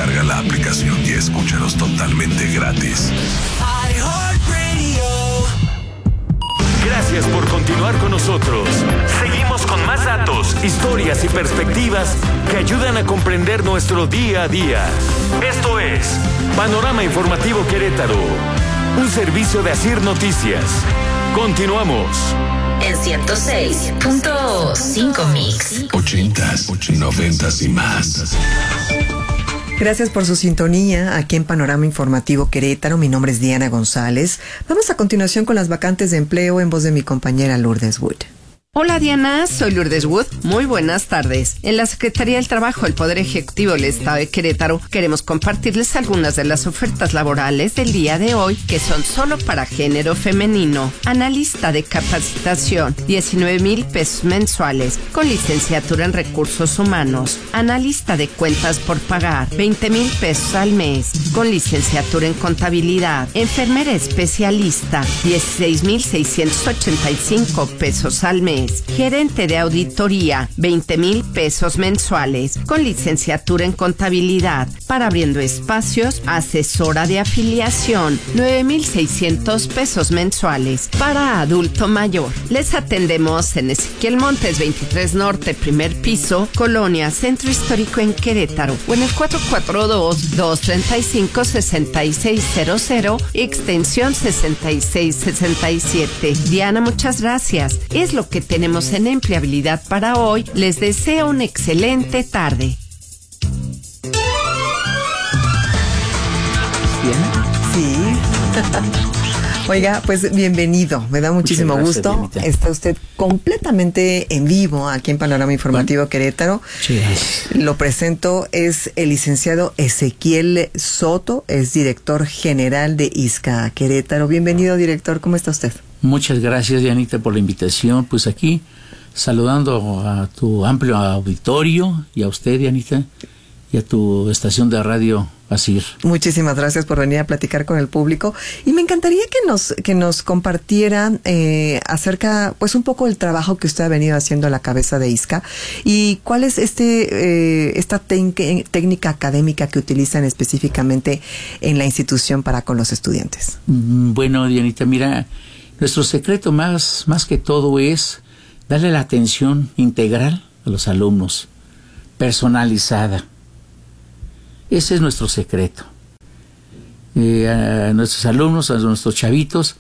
Descarga la aplicación y escúchanos totalmente gratis. Gracias por continuar con nosotros. Seguimos con más datos, historias y perspectivas que ayudan a comprender nuestro día a día. Esto es Panorama Informativo Querétaro, un servicio de Asir Noticias. Continuamos. En 106.5 Mix. 80s, 90s y más. Gracias por su sintonía aquí en Panorama Informativo Querétaro. Mi nombre es Diana González. Vamos a continuación con las vacantes de empleo en voz de mi compañera Lourdes Wood. Hola Diana, soy Lourdes Wood. Muy buenas tardes. En la Secretaría del Trabajo del Poder Ejecutivo del Estado de Querétaro queremos compartirles algunas de las ofertas laborales del día de hoy que son solo para género femenino. Analista de capacitación, 19,000 pesos mensuales, con licenciatura en recursos humanos. Analista de cuentas por pagar, 20,000 pesos al mes, con licenciatura en contabilidad. Enfermera especialista, 16,685 pesos al mes. Gerente de auditoría, 20,000 pesos mensuales, con licenciatura en contabilidad. Para Abriendo Espacios, asesora de afiliación, 9,600 pesos mensuales. Para adulto mayor, les atendemos en Ezequiel Montes 23 Norte, primer piso, Colonia Centro Histórico en Querétaro, o en el 442-235-6600, extensión 6667. Diana, muchas gracias. Es lo que tenemos en empleabilidad para hoy. Les deseo una excelente tarde. ¿Bien? Sí. Oiga, pues bienvenido. Me da muchísimo gusto. Dianita. Está usted completamente en vivo aquí en Panorama Informativo Querétaro. Sí. Lo presento, es el licenciado Ezequiel Soto, es director general de ISCA Querétaro. Bienvenido, director. ¿Cómo está usted? Muchas gracias, Dianita, por la invitación. Pues aquí, saludando a tu amplio auditorio y a usted, Dianita, y a tu estación de radio, Asir. Muchísimas gracias por venir a platicar con el público. Y me encantaría que nos compartieran acerca, pues un poco del trabajo que usted ha venido haciendo a la cabeza de ISCA y cuál es esta técnica académica que utilizan específicamente en la institución para con los estudiantes. Bueno, Dianita, mira, nuestro secreto más que todo es darle la atención integral a los alumnos, personalizada. Ese es nuestro secreto. A nuestros alumnos, a nuestros chavitos,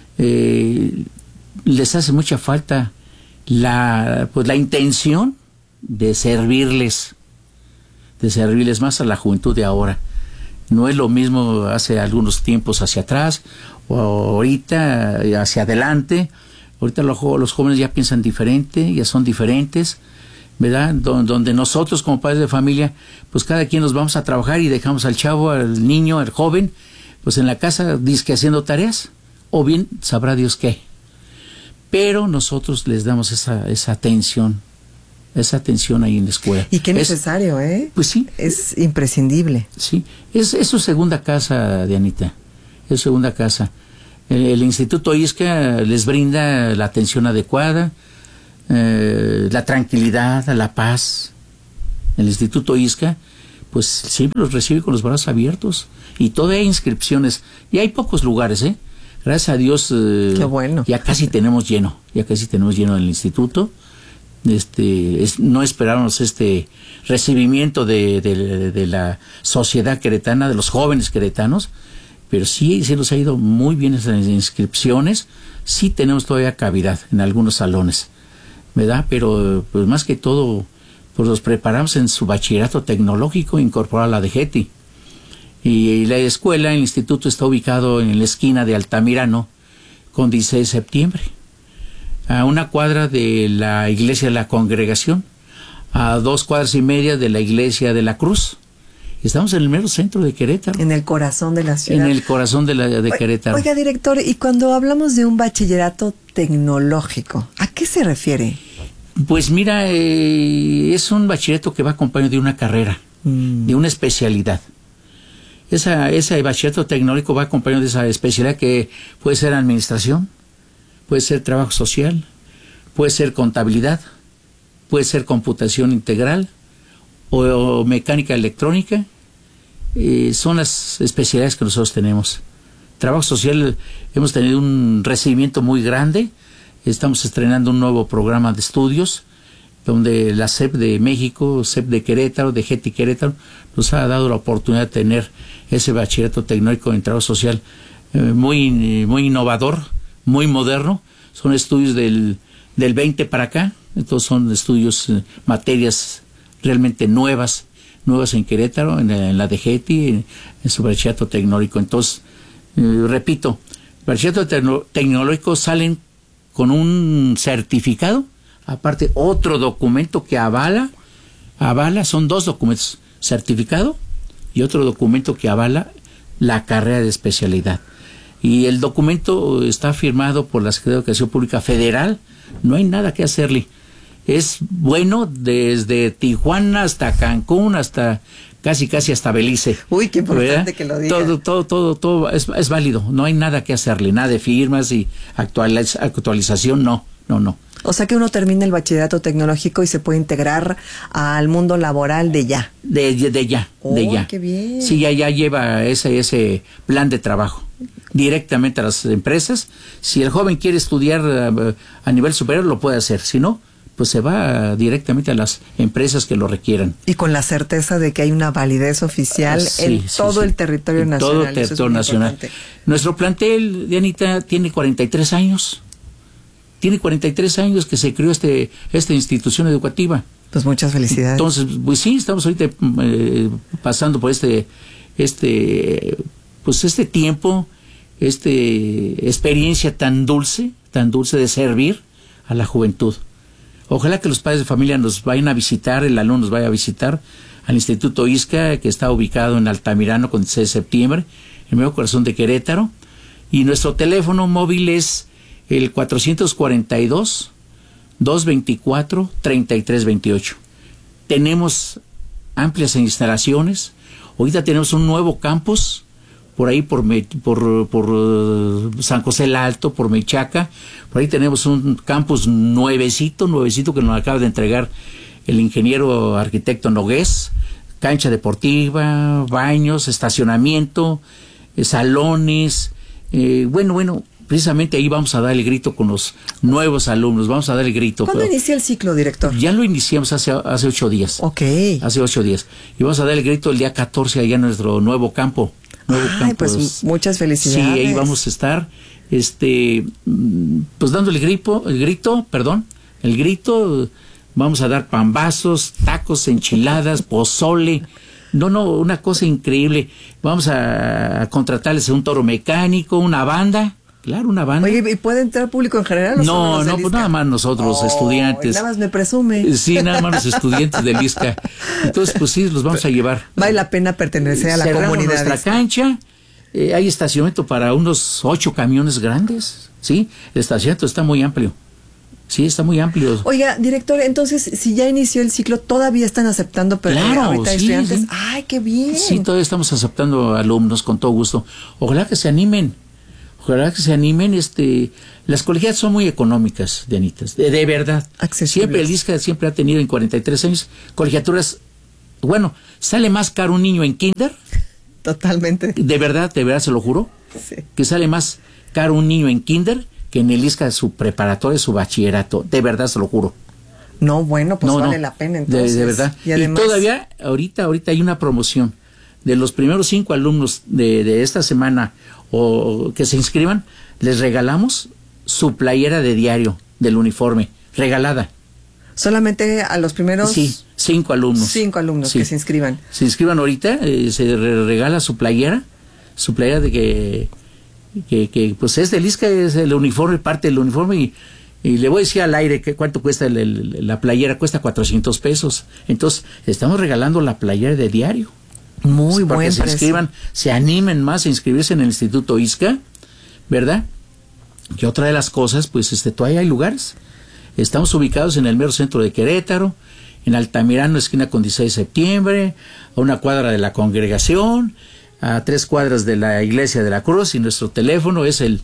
les hace mucha falta la intención de servirles más a la juventud de ahora. No es lo mismo hace algunos tiempos hacia atrás o ahorita hacia adelante. Ahorita los jóvenes ya piensan diferente, ya son diferentes, ¿verdad? Donde nosotros como padres de familia, pues cada quien nos vamos a trabajar y dejamos al chavo, al niño, al joven, pues en la casa dizque haciendo tareas, o bien sabrá Dios qué. Pero nosotros les damos esa atención ahí en la escuela. Y qué necesario, ¿eh? Pues sí. Es imprescindible. Sí, es su segunda casa, Dianita, es su segunda casa. El Instituto ISCA les brinda la atención adecuada, la tranquilidad, la paz. El Instituto ISCA, pues siempre los recibe con los brazos abiertos y todavía hay inscripciones. Y hay pocos lugares, gracias a Dios. Qué bueno. Ya casi tenemos lleno el instituto. No esperábamos este recibimiento de la sociedad queretana, de los jóvenes queretanos, pero sí nos ha ido muy bien esas inscripciones. Sí tenemos todavía cavidad en algunos salones, ¿verdad? Pero pues más que todo, pues los preparamos en su bachillerato tecnológico incorporado a la DGETI. Y la escuela, el instituto está ubicado en la esquina de Altamirano con 16 de septiembre, a 1 cuadra de la iglesia de la Congregación, a 2 cuadras y media de la iglesia de la Cruz. Estamos en el mero centro de Querétaro. En el corazón de la ciudad. En el corazón de Querétaro. Oiga, director, y cuando hablamos de un bachillerato tecnológico, ¿a qué se refiere? Pues mira, es un bachillerato que va acompañado de una carrera, de una especialidad. Ese bachillerato tecnológico va acompañado de esa especialidad que puede ser administración, puede ser trabajo social, puede ser contabilidad, puede ser computación integral o mecánica electrónica son las especialidades que nosotros tenemos. Trabajo social, hemos tenido un recibimiento muy grande. Estamos estrenando un nuevo programa de estudios donde la SEP de México, SEP de Querétaro, de GETI Querétaro, nos ha dado la oportunidad de tener ese bachillerato tecnológico en trabajo social muy innovador, muy moderno. Son estudios del 20 para acá, entonces son estudios, materias realmente nuevas en Querétaro, en la de GETI, en su bachillerato tecnológico. Entonces, repito, bachillerato tecnológico salen con un certificado, aparte otro documento que avala, son 2 documentos, certificado y otro documento que avala la carrera de especialidad. Y el documento está firmado por la Secretaría de Educación Pública Federal, no hay nada que hacerle. Es bueno desde Tijuana hasta Cancún, hasta casi hasta Belice. Uy, qué importante, ¿verdad? Que lo diga. Todo es válido, no hay nada que hacerle, nada de firmas y actualización, no. O sea que uno termina el bachillerato tecnológico y se puede integrar al mundo laboral de ya. De ya. Qué bien. Sí, ya lleva ese plan de trabajo directamente a las empresas. Si el joven quiere estudiar a nivel superior, lo puede hacer. Si no, pues se va directamente a las empresas que lo requieran. Y con la certeza de que hay una validez oficial en todo el territorio nacional. Todo el territorio nacional. Nuestro plantel, Dianita, tiene 43 años. Tiene 43 años que se creó esta institución educativa. Pues muchas felicidades. Entonces, pues sí, estamos ahorita pasando por este tiempo, experiencia tan dulce de servir a la juventud. Ojalá que los padres de familia nos vayan a visitar, el alumno nos vaya a visitar al Instituto ISCA, que está ubicado en Altamirano con 16 de septiembre, en el medio corazón de Querétaro. Y nuestro teléfono móvil es el 442-224-3328. Tenemos amplias instalaciones. Ahorita tenemos un nuevo campus por ahí por San José el Alto, por Menchaca. Por ahí tenemos un campus nuevecito que nos acaba de entregar el ingeniero arquitecto Nogués. Cancha deportiva, baños, estacionamiento, salones. Bueno, precisamente ahí vamos a dar el grito con los nuevos alumnos, vamos a dar el grito. ¿Cuándo inicia el ciclo, director? Ya lo iniciamos hace 8 días. Ok. Hace 8 días. Y vamos a dar el grito el día 14 allá en nuestro nuevo campo. Pues muchas felicidades. Sí, ahí vamos a estar, pues dando el grito, vamos a dar pambazos, tacos, enchiladas, pozole. No, una cosa increíble. Vamos a contratarles un toro mecánico, una banda. Claro, una banda. Oye, ¿y puede entrar público en general? ¿O no, pues nada más nosotros, estudiantes. Nada más me presume. Sí, nada más los estudiantes del ISCA. Entonces, pues sí, los vamos a llevar. Vale la pena pertenecer a la comunidad. Nuestra cancha, hay estacionamiento para unos 8 camiones grandes, ¿sí? El estacionamiento está muy amplio. Sí, está muy amplio. Oiga, director, entonces, si ya inició el ciclo, ¿todavía están aceptando ahorita estudiantes? Sí. ¡Ay, qué bien! Sí, todavía estamos aceptando alumnos con todo gusto. Ojalá que se animen. Las colegiaturas son muy económicas, Dianita, de verdad. Siempre el ISCA siempre ha tenido en 43 años colegiaturas. Bueno, sale más caro un niño en kinder. Totalmente. De verdad se lo juro. Sí. Que sale más caro un niño en kinder que en el ISCA su preparatoria, su bachillerato. De verdad se lo juro. No, bueno, pues vale la pena entonces. De verdad. Y además, todavía, ahorita hay una promoción. De los primeros 5 alumnos de esta semana o que se inscriban, les regalamos su playera de diario del uniforme, regalada. ¿Solamente a los primeros? Sí, 5 alumnos. 5 alumnos que se inscriban. Se inscriban ahorita, se regala su playera de que pues es del ISCA, es el uniforme, parte del uniforme y le voy a decir al aire que cuánto cuesta la playera, cuesta $400. Entonces, estamos regalando la playera de diario. Muy buen precio. Para que se inscriban, se animen más a inscribirse en el Instituto ISCA, ¿verdad? Y otra de las cosas, pues todavía hay lugares. Estamos ubicados en el mero centro de Querétaro, en Altamirano, esquina con 16 de septiembre, a 1 cuadra de la congregación, a 3 cuadras de la Iglesia de la Cruz, y nuestro teléfono es el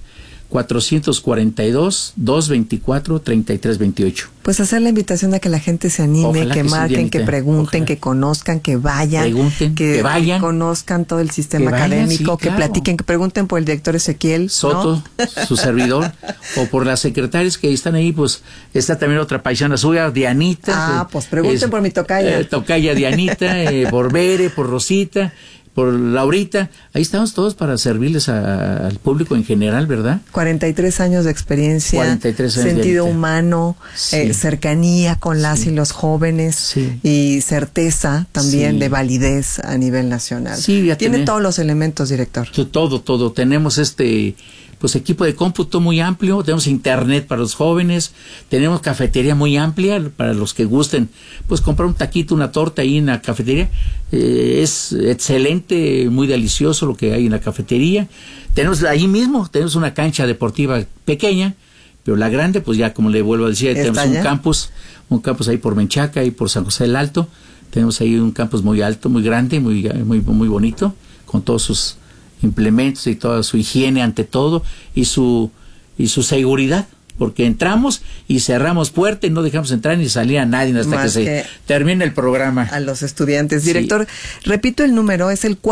442-224-3328. Pues hacer la invitación a que la gente se anime, Ojalá que que sí, marquen, Dianita. que pregunten, Ojalá. que conozcan, que vayan, Pregunten, que vayan. conozcan todo el sistema Que vayan, académico, sí, que claro. platiquen, que pregunten por el director Ezequiel Soto, ¿no? su servidor, o por las secretarias que están ahí, pues está también otra paisana suya, Dianita. Pues pregunten por mi tocaya. Tocaya Dianita, por Bere, por Rosita, por Laurita. Ahí estamos todos para servirles al público en general, ¿verdad? 43 años de experiencia, 43 años, sentido Dianita. humano, Sí. cercanía con las y los jóvenes Sí. y certeza también Sí. de validez a nivel nacional. Sí, ya Tiene tenía- todos los elementos, director. Todo. Tenemos pues equipo de cómputo muy amplio, tenemos internet para los jóvenes, tenemos cafetería muy amplia para los que gusten, pues comprar un taquito, una torta ahí en la cafetería, es excelente, muy delicioso lo que hay en la cafetería. Tenemos ahí mismo, tenemos una cancha deportiva pequeña, pero la grande, pues ya como le vuelvo a decir, tenemos ¿Está un allá? campus ahí por Menchaca y por San José del Alto, tenemos ahí un campus muy alto, muy grande, muy bonito, con todos sus implementos y toda su higiene ante todo y su seguridad, porque entramos y cerramos puerta y no dejamos entrar ni salir a nadie hasta Más que se que termine el programa. A los estudiantes. Sí. Director, repito el número, es el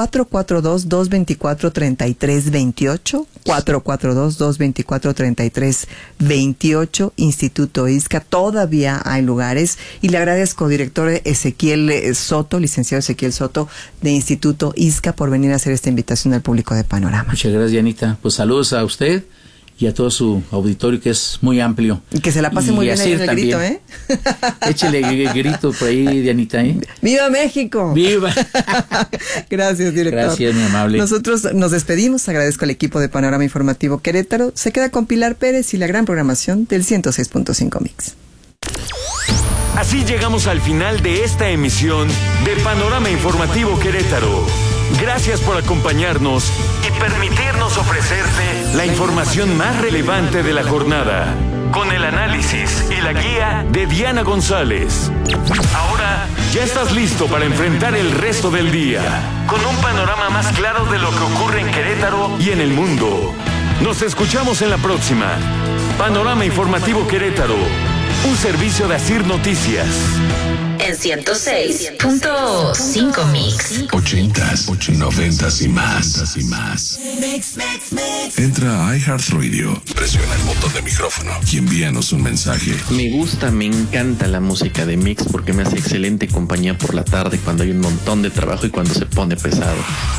442-224-3328, 442-224-3328, Instituto ISCA. Todavía hay lugares y le agradezco, director Ezequiel Soto, licenciado Ezequiel Soto de Instituto ISCA, por venir a hacer esta invitación al público de Panorama. Muchas gracias, Dianita. Pues saludos a usted y a todo su auditorio, que es muy amplio. Y que se la pase Y muy bien ahí en el también. grito, ¿eh? Échele grito por ahí, Dianita, ¿eh? ¡Viva México! ¡Viva! Gracias, director. Gracias, muy amable. Nosotros nos despedimos. Agradezco al equipo de Panorama Informativo Querétaro. Se queda con Pilar Pérez y la gran programación del 106.5 Mix. Así llegamos al final de esta emisión de Panorama Informativo Querétaro. Gracias por acompañarnos y permitirnos ofrecerte la información más relevante de la jornada, con el análisis y la guía de Diana González. Ahora ya estás listo para enfrentar el resto del día, con un panorama más claro de lo que ocurre en Querétaro y en el mundo. Nos escuchamos en la próxima. Panorama Informativo Querétaro, un servicio de Asir Noticias. En 106.5 Mix. 80s, 90s y más. Entra a iHeartRadio, presiona el botón de micrófono y envíanos un mensaje. Me gusta, me encanta la música de Mix porque me hace excelente compañía por la tarde cuando hay un montón de trabajo y cuando se pone pesado.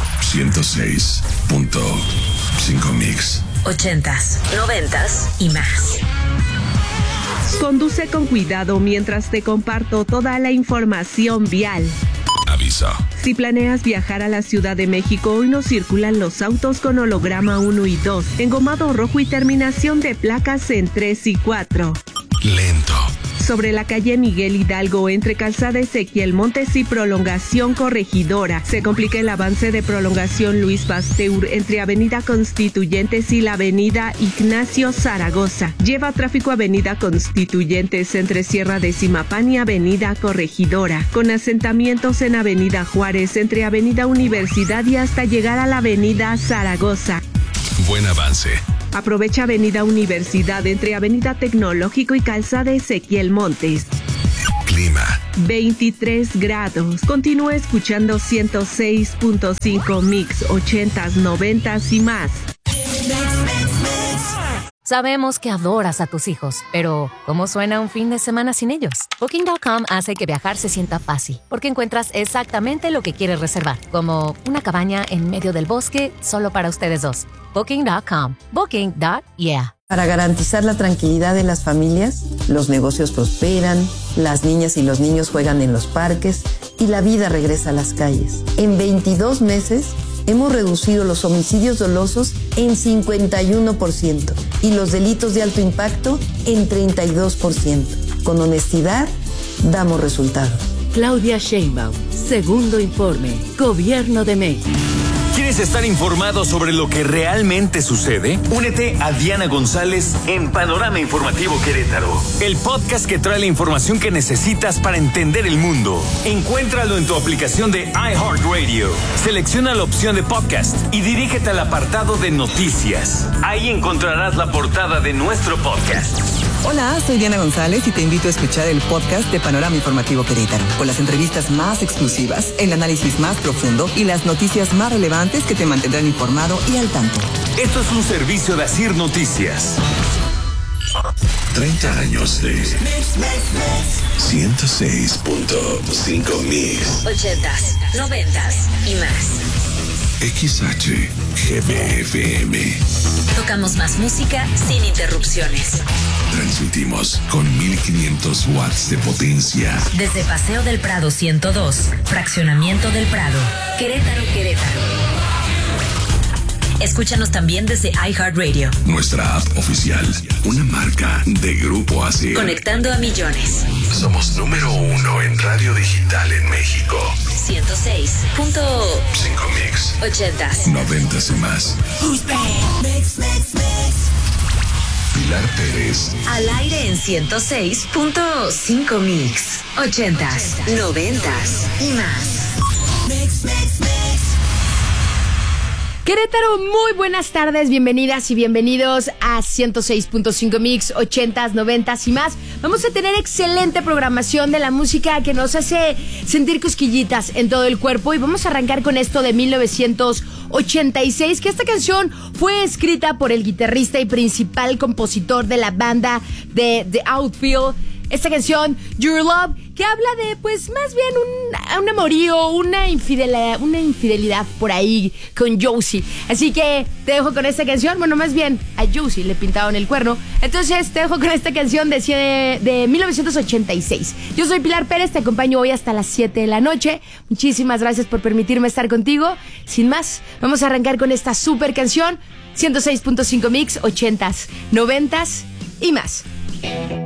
106.5 Mix. 80s, 90s y más. Conduce con cuidado mientras te comparto toda la información vial. Aviso. Si planeas viajar a la Ciudad de México, hoy no circulan los autos con holograma 1 y 2, engomado rojo y terminación de placas en 3 y 4. Lento. Sobre la calle Miguel Hidalgo, entre Calzada Ezequiel Montes y Prolongación Corregidora, se complica el avance de Prolongación Luis Pasteur entre Avenida Constituyentes y la Avenida Ignacio Zaragoza. Lleva tráfico Avenida Constituyentes entre Sierra de Zimapán y Avenida Corregidora, con asentamientos en Avenida Juárez entre Avenida Universidad y hasta llegar a la Avenida Zaragoza. Buen avance. Aprovecha Avenida Universidad entre Avenida Tecnológico y Calzada Ezequiel Montes. Clima. 23 grados. Continúa escuchando 106.5 Mix, 80s, 90s y más. Sabemos que adoras a tus hijos, pero ¿cómo suena un fin de semana sin ellos? Booking.com hace que viajar se sienta fácil, porque encuentras exactamente lo que quieres reservar, como una cabaña en medio del bosque solo para ustedes dos. Booking.com. Booking.yeah. Para garantizar la tranquilidad de las familias, los negocios prosperan, las niñas y los niños juegan en los parques y la vida regresa a las calles. En 22 meses, hemos reducido los homicidios dolosos en 51% y los delitos de alto impacto en 32%. Con honestidad, damos resultados. Claudia Sheinbaum, segundo informe, Gobierno de México. ¿Quieres estar informado sobre lo que realmente sucede? Únete a Diana González en Panorama Informativo Querétaro, el podcast que trae la información que necesitas para entender el mundo. Encuéntralo en tu aplicación de iHeartRadio. Selecciona la opción de podcast y dirígete al apartado de noticias. Ahí encontrarás la portada de nuestro podcast. Hola, soy Diana González y te invito a escuchar el podcast de Panorama Informativo Querétaro, con las entrevistas más exclusivas, el análisis más profundo y las noticias más relevantes que te mantendrán informado y al tanto. Esto es un servicio de Asir Noticias. 30 años de 106.5 Mix. 80s, 90s y más. XHGBFM. Tocamos más música sin interrupciones. Transmitimos con 1500 watts de potencia. Desde Paseo del Prado 102, Fraccionamiento del Prado, Querétaro, Querétaro. Escúchanos también desde iHeartRadio. Nuestra app oficial, una marca de Grupo Asir. Conectando a millones. Somos número 1 en radio digital en México. 106.5 Mix. 80s, 90s y más. Pilar Pérez. Al aire en 106.5 Mix. 80s, 90s y más. Querétaro, muy buenas tardes, bienvenidas y bienvenidos a 106.5 Mix, 80s, 90s y más. Vamos a tener excelente programación de la música que nos hace sentir cosquillitas en todo el cuerpo y vamos a arrancar con esto de 1986, que esta canción fue escrita por el guitarrista y principal compositor de la banda de The Outfield. Esta canción, Your Love, que habla de, pues, más bien un amorío, una infidelidad por ahí con Josie. Así que te dejo con esta canción. Bueno, más bien a Josie le pintaron el cuerno. Entonces te dejo con esta canción de 1986. Yo soy Pilar Pérez, te acompaño hoy hasta las 7 de la noche. Muchísimas gracias por permitirme estar contigo. Sin más, vamos a arrancar con esta super canción. 106.5 Mix, 80s, 90s y más.